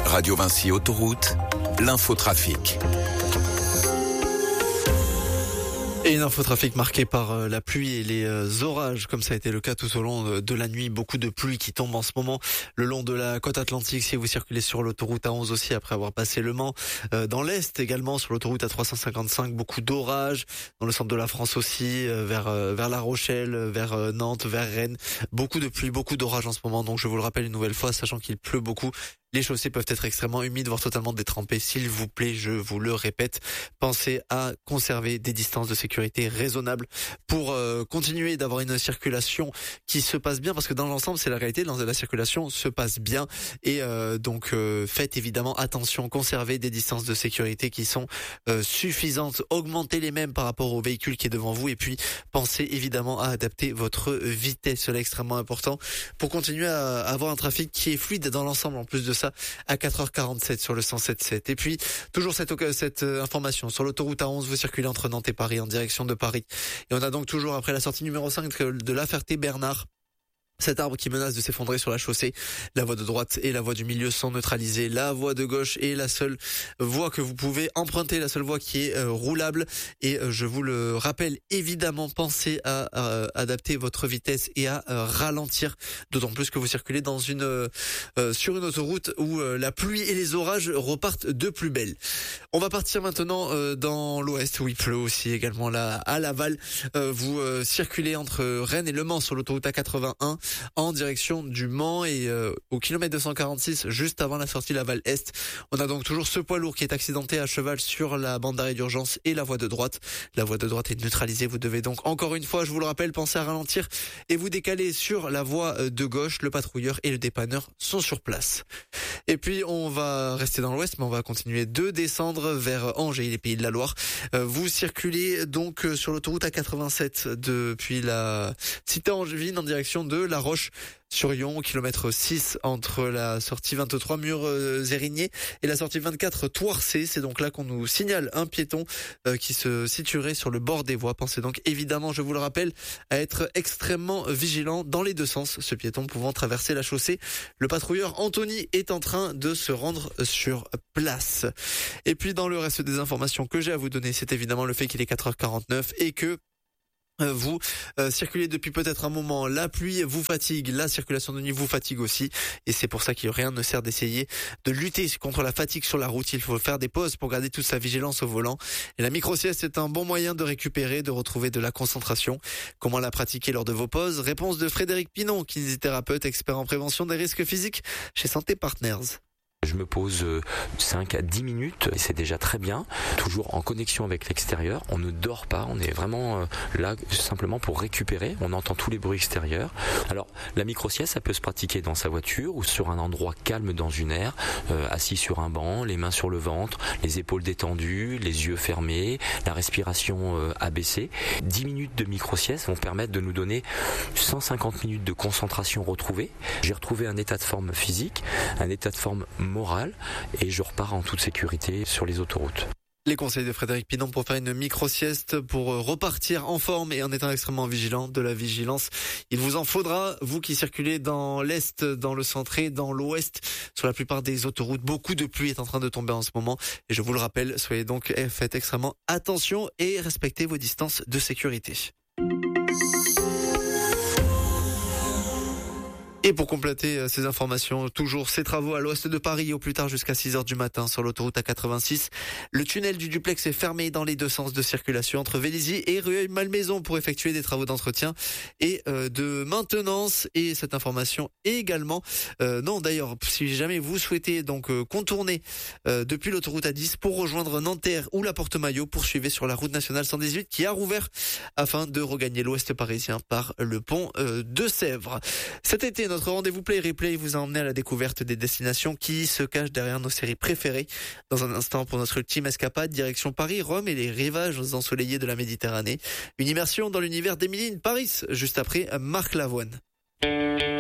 Radio Vinci Autoroute, l'infotrafic. Et une infotrafic marquée par la pluie et les orages, comme ça a été le cas tout au long de la nuit. Beaucoup de pluie qui tombe en ce moment le long de la côte atlantique. Si vous circulez sur l'autoroute A11 aussi, après avoir passé Le Mans, dans l'Est également, sur l'autoroute A355, beaucoup d'orages. Dans le centre de la France aussi, vers La Rochelle, vers Nantes, vers Rennes. Beaucoup de pluie, beaucoup d'orages en ce moment. Donc je vous le rappelle une nouvelle fois, sachant qu'il pleut beaucoup. Les chaussées peuvent être extrêmement humides, voire totalement détrempées. S'il vous plaît, je vous le répète, pensez à conserver des distances de sécurité raisonnables pour continuer d'avoir une circulation qui se passe bien, parce que dans l'ensemble, c'est la réalité, la circulation se passe bien. Et donc, faites évidemment attention, conservez des distances de sécurité qui sont suffisantes, augmentez les mêmes par rapport au véhicule qui est devant vous, et puis pensez évidemment à adapter votre vitesse. Cela est extrêmement important pour continuer à avoir un trafic qui est fluide dans l'ensemble. En plus de ça, à 4h47 sur le 107.7. Et puis, toujours cette information. Sur l'autoroute A11, vous circulez entre Nantes et Paris en direction de Paris. Et on a donc toujours, après la sortie numéro 5 de La Ferté-Bernard, cet arbre qui menace de s'effondrer sur la chaussée. La voie de droite et la voie du milieu sont neutralisées. La voie de gauche est la seule voie que vous pouvez emprunter, la seule voie qui est roulable. Et je vous le rappelle, évidemment, pensez à adapter votre vitesse et à ralentir. D'autant plus que vous circulez dans sur une autoroute où la pluie et les orages repartent de plus belle. On va partir maintenant dans l'ouest où il pleut aussi également là à Laval. Vous circulez entre Rennes et Le Mans sur l'autoroute A81. En direction du Mans et au kilomètre 246, juste avant la sortie Laval-Est. On a donc toujours ce poids lourd qui est accidenté à cheval sur la bande d'arrêt d'urgence et la voie de droite. La voie de droite est neutralisée. Vous devez donc, encore une fois, je vous le rappelle, penser à ralentir et vous décaler sur la voie de gauche. Le patrouilleur et le dépanneur sont sur place. Et puis, on va rester dans l'ouest, mais on va continuer de descendre vers Angers et les Pays de la Loire. Vous circulez donc sur l'autoroute A87 depuis la cité angevine en direction de La Roche-sur-Yon, au kilomètre 6 entre la sortie 23 Mur-Zérigné et la sortie 24 Thouarcé. C'est donc là qu'on nous signale un piéton qui se situerait sur le bord des voies. Pensez donc évidemment, je vous le rappelle, à être extrêmement vigilant dans les deux sens, ce piéton pouvant traverser la chaussée. Le patrouilleur Anthony est en train de se rendre sur place. Et puis dans le reste des informations que j'ai à vous donner, c'est évidemment le fait qu'il est 4h49 et que vous circulez depuis peut-être un moment, la pluie vous fatigue, la circulation de nuit vous fatigue aussi, et c'est pour ça que rien ne sert d'essayer de lutter contre la fatigue sur la route. Il faut faire des pauses pour garder toute sa vigilance au volant, et la micro-sieste est un bon moyen de récupérer, de retrouver de la concentration. Comment la pratiquer lors de vos pauses? Réponse de Frédéric Pinon, kinésithérapeute, expert en prévention des risques physiques chez Santé Partners. Je me pose 5 à 10 minutes et c'est déjà très bien. Toujours en connexion avec l'extérieur. On ne dort pas. On est vraiment là simplement pour récupérer. On entend tous les bruits extérieurs. Alors, la micro-sieste, ça peut se pratiquer dans sa voiture ou sur un endroit calme dans une aire, assis sur un banc, les mains sur le ventre, les épaules détendues, les yeux fermés, la respiration abaissée. 10 minutes de micro-sieste vont permettre de nous donner 150 minutes de concentration retrouvée. J'ai retrouvé un état de forme physique, un état de forme morale et je repars en toute sécurité sur les autoroutes. Les conseils de Frédéric Pinon pour faire une micro-sieste, pour repartir en forme et en étant extrêmement vigilant. De la vigilance, il vous en faudra, vous qui circulez dans l'Est, dans le centre et dans l'Ouest, sur la plupart des autoroutes. Beaucoup de pluie est en train de tomber en ce moment. Et je vous le rappelle, soyez donc, faites extrêmement attention et respectez vos distances de sécurité. Et pour compléter ces informations, toujours ces travaux à l'ouest de Paris au plus tard jusqu'à 6h du matin sur l'autoroute A86. Le tunnel du duplex est fermé dans les deux sens de circulation entre Vélizy et Rueil-Malmaison pour effectuer des travaux d'entretien et de maintenance. Et cette information également, d'ailleurs, si jamais vous souhaitez donc contourner depuis l'autoroute A10 pour rejoindre Nanterre ou la Porte-Maillot, poursuivez sur la route nationale 118 qui a rouvert afin de regagner l'ouest parisien par le pont de Sèvres. Cet été, notre rendez-vous Play Replay vous a emmené à la découverte des destinations qui se cachent derrière nos séries préférées. Dans un instant, pour notre ultime escapade, direction Paris, Rome et les rivages ensoleillés de la Méditerranée. Une immersion dans l'univers d'Émilie in Paris, juste après Marc Lavoine.